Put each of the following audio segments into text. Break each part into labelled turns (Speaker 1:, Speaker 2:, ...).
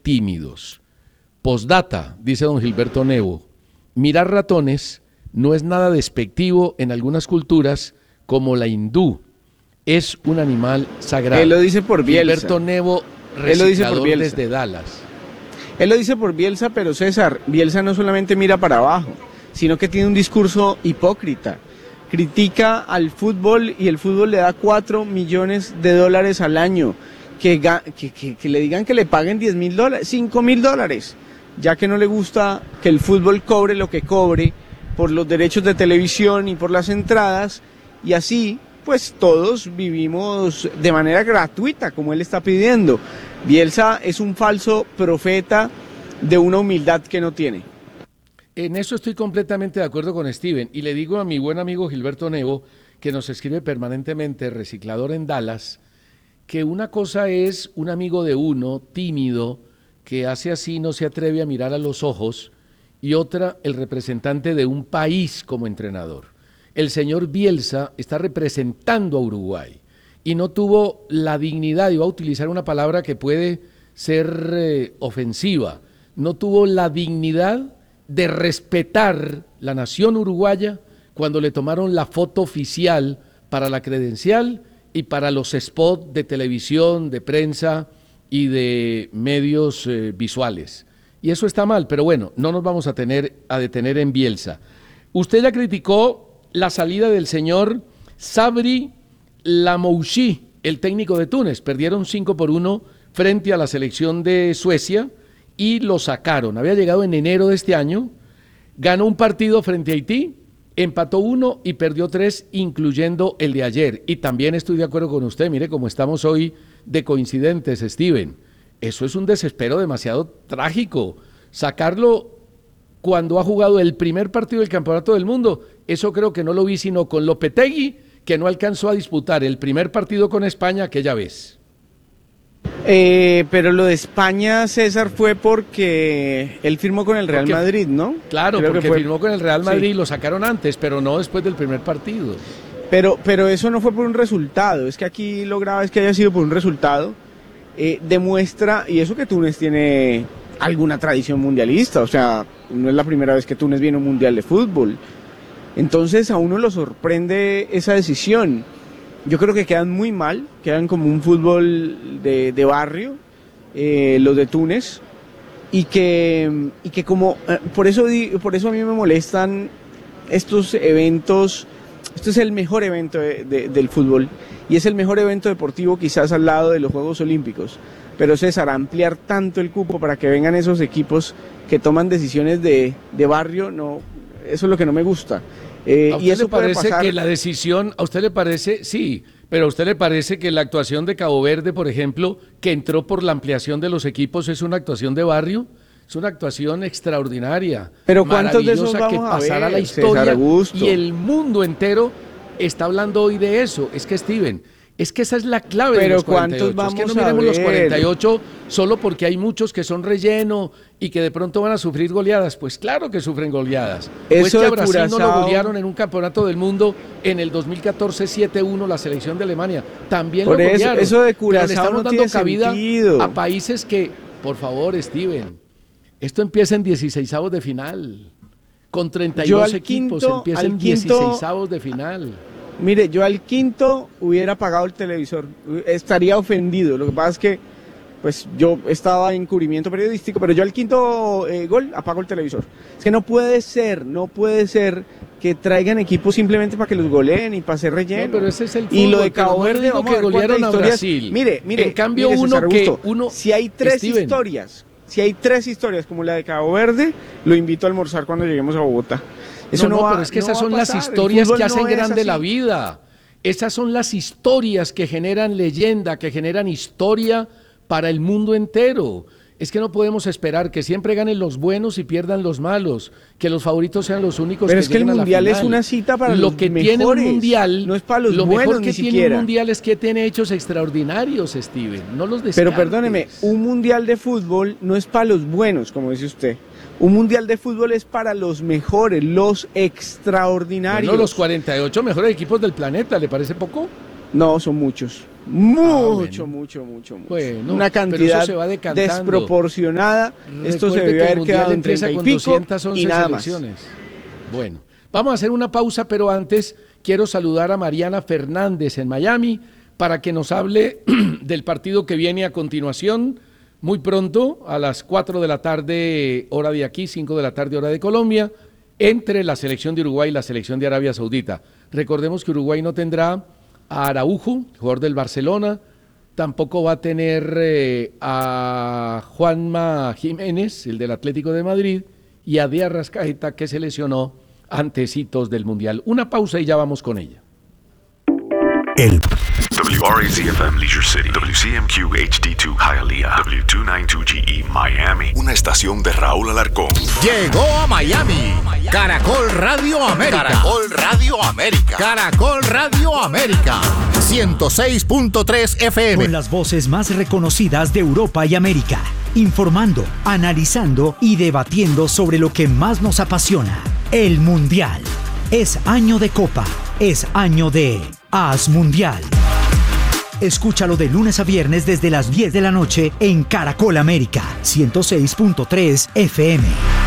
Speaker 1: tímidos. Postdata, dice don Gilberto Nevo, mirar ratones no es nada despectivo en algunas culturas como la hindú. Es un animal sagrado.
Speaker 2: Él lo dice por Bielsa.
Speaker 1: Gilberto Nevo, reciclador desde Dallas.
Speaker 2: Él lo dice por Bielsa, pero César, Bielsa no solamente mira para abajo, sino que tiene un discurso hipócrita. Critica al fútbol y el fútbol le da $4 millones al año. Que le digan que le paguen $10,000, $5,000, ya que no le gusta que el fútbol cobre lo que cobre por los derechos de televisión y por las entradas, y así pues todos vivimos de manera gratuita, como él está pidiendo. Bielsa es un falso profeta de una humildad que no tiene.
Speaker 1: En eso estoy completamente de acuerdo con Steven, y le digo a mi buen amigo Gilberto Nevo, que nos escribe permanentemente, reciclador en Dallas, que una cosa es un amigo de uno, tímido, que hace así, no se atreve a mirar a los ojos, y otra, el representante de un país como entrenador. El señor Bielsa está representando a Uruguay y no tuvo la dignidad, y voy a utilizar una palabra que puede ser ofensiva, no tuvo la dignidad de respetar la nación uruguaya cuando le tomaron la foto oficial para la credencial y para los spots de televisión, de prensa y de medios visuales. Y eso está mal, pero bueno, no nos vamos a detener en Bielsa. Usted ya criticó la salida del señor Sabri Lamouchi, el técnico de Túnez. Perdieron 5-1 frente a la selección de Suecia y lo sacaron. Había llegado en enero de este año, ganó un partido frente a Haití, empató 1 y perdió 3, incluyendo el de ayer. Y también estoy de acuerdo con usted, mire cómo estamos hoy de coincidentes, Steven. Eso es un desespero demasiado trágico. Sacarlo cuando ha jugado el primer partido del Campeonato del Mundo, eso creo que no lo vi sino con Lopetegui, que no alcanzó a disputar el primer partido con España aquella vez.
Speaker 2: Pero lo de España, César, fue porque él firmó con el Real Madrid, ¿no?
Speaker 1: Claro, creo porque firmó con el Real Madrid y lo sacaron antes, pero no después del primer partido.
Speaker 2: Pero eso no fue por un resultado, es que aquí lo grave es que haya sido por un resultado. Demuestra, y eso que Túnez tiene alguna tradición mundialista, o sea, no es la primera vez que Túnez viene a un mundial de fútbol. Entonces a uno lo sorprende esa decisión. Yo creo que quedan muy mal, quedan como un fútbol de barrio, los de Túnez, y que como, por eso a mí me molestan estos eventos. Este es el mejor evento del fútbol y es el mejor evento deportivo quizás al lado de los Juegos Olímpicos. Pero César, ampliar tanto el cupo para que vengan esos equipos que toman decisiones de barrio, no, eso es lo que no me gusta.
Speaker 1: ¿A usted
Speaker 2: y eso
Speaker 1: le parece
Speaker 2: puede pasar...
Speaker 1: que la decisión, a usted le parece, sí, pero a usted le parece que la actuación de Cabo Verde, por ejemplo, que entró por la ampliación de los equipos, es una actuación de barrio? Es una actuación extraordinaria,
Speaker 2: pero ¿cuántos de esos vamos
Speaker 1: que pasará
Speaker 2: a ver,
Speaker 1: la historia
Speaker 2: Augusto?
Speaker 1: Y el mundo entero está hablando hoy de eso. Es que, Steven, es que esa es la clave de los 48.
Speaker 2: Vamos
Speaker 1: es que no miremos los 48 solo porque hay muchos que son relleno y que de pronto van a sufrir goleadas. Pues claro que sufren goleadas. Pues que a Brasil no lo golearon en un campeonato del mundo en el 2014 7-1 la selección de Alemania. También
Speaker 2: por
Speaker 1: lo golearon.
Speaker 2: Eso de Curazao
Speaker 1: pero le estamos
Speaker 2: no
Speaker 1: dando
Speaker 2: tiene
Speaker 1: cabida
Speaker 2: sentido.
Speaker 1: A países que, por favor, Steven, esto empieza en 16avos de final. Con 32 equipos empieza en 16avos de final.
Speaker 2: Mire, yo al quinto hubiera apagado el televisor, estaría ofendido. Lo que pasa es que pues yo estaba en cubrimiento periodístico, pero yo al quinto gol apago el televisor. Es que no puede ser que traigan equipos simplemente para que los goleen y para hacer relleno.
Speaker 1: No, pero ese es el fútbol,
Speaker 2: y lo de Cabo Verde,
Speaker 1: vamos que golearon a Brasil.
Speaker 2: Mire,
Speaker 1: en cambio
Speaker 2: si hay tres historias como la de Cabo Verde, lo invito a almorzar cuando lleguemos a Bogotá.
Speaker 1: Eso no, pero es que esas son las historias que hacen grande la vida. Esas son las historias que generan leyenda, que generan historia para el mundo entero. Es que no podemos esperar que siempre ganen los buenos y pierdan los malos, que los favoritos sean los únicos
Speaker 2: pero
Speaker 1: que
Speaker 2: lleguen a la final. Pero es que el mundial es una cita para los mejores. Lo que tiene un mundial,
Speaker 1: no es para los buenos, lo mejor que tiene un mundial es que tiene hechos extraordinarios, Steven. No los descartes.
Speaker 2: Pero perdóneme, un mundial de fútbol no es para los buenos, como dice usted. Un mundial de fútbol es para los mejores, los extraordinarios.
Speaker 1: Bueno, los 48 mejores equipos del planeta, ¿le parece poco?
Speaker 2: No, son muchos. Mucho.
Speaker 1: Bueno,
Speaker 2: una cantidad
Speaker 1: se va
Speaker 2: desproporcionada. Esto se
Speaker 1: Recuerde
Speaker 2: debe
Speaker 1: que el
Speaker 2: haber
Speaker 1: Mundial
Speaker 2: quedado en
Speaker 1: empieza
Speaker 2: 30 y
Speaker 1: con
Speaker 2: pico
Speaker 1: 211
Speaker 2: y nada más.
Speaker 1: selecciones. Bueno, vamos a hacer una pausa, pero antes quiero saludar a Mariana Fernández en Miami para que nos hable del partido que viene a continuación, muy pronto, a las 4 de la tarde, hora de aquí, 5 de la tarde, hora de Colombia, entre la selección de Uruguay y la selección de Arabia Saudita. Recordemos que Uruguay no tendrá a Araujo, jugador del Barcelona, tampoco va a tener a Juanma Jiménez, el del Atlético de Madrid, y a Díaz Rascaeta, que se lesionó antecitos del Mundial. Una pausa y ya vamos con ella.
Speaker 3: El WRAC-FM Leisure City, WCMQ HD2 Hialeah, W292GE Miami, una estación de Raúl Alarcón.
Speaker 4: Llegó a Miami Caracol Radio América. Caracol Radio América. Caracol Radio América 106.3 FM.
Speaker 5: Con las voces más reconocidas de Europa y América, informando, analizando y debatiendo sobre lo que más nos apasiona, el Mundial. Es año de Copa, es año de As Mundial. Escúchalo de lunes a viernes desde las 10 de la noche en Caracol América 106.3 FM.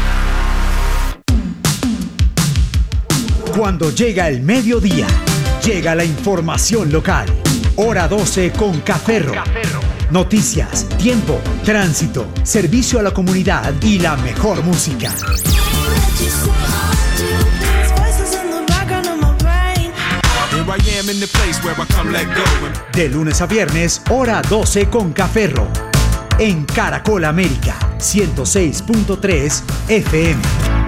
Speaker 5: Cuando llega el mediodía, llega la información local. Hora 12 con Caferro. Noticias, tiempo, tránsito, servicio a la comunidad y la mejor música. De lunes a viernes, hora 12 con Caferro. En Caracol América 106.3 FM.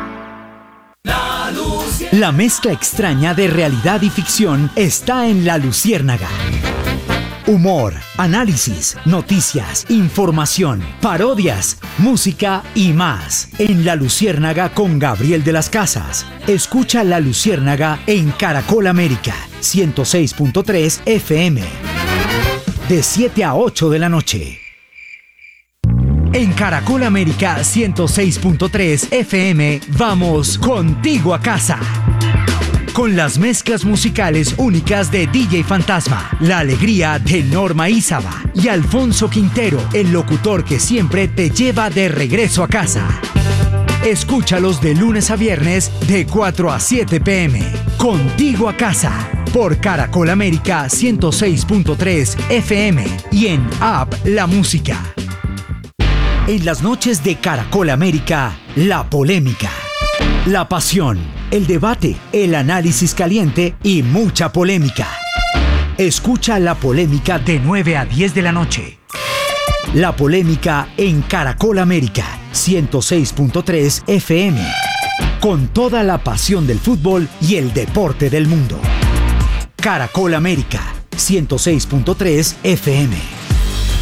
Speaker 5: La mezcla extraña de realidad y ficción está en La Luciérnaga. Humor, análisis, noticias, información, parodias, música y más. En La Luciérnaga con Gabriel de las Casas. Escucha La Luciérnaga en Caracol América 106.3 FM. De 7 a 8 de la noche. En Caracol América 106.3 FM vamos contigo a casa. Con las mezclas musicales únicas de DJ Fantasma, la alegría de Norma Ízaba y Alfonso Quintero, el locutor que siempre te lleva de regreso a casa. Escúchalos de lunes a viernes de 4 a 7 p.m. Contigo a casa, por Caracol América 106.3 FM y en App La Música. En las noches de Caracol América, la polémica, la pasión, el debate, el análisis caliente y mucha polémica. Escucha La Polémica de 9 a 10 de la noche. La Polémica en Caracol América 106.3 FM. Con toda la pasión del fútbol y el deporte del mundo. Caracol América 106.3 FM.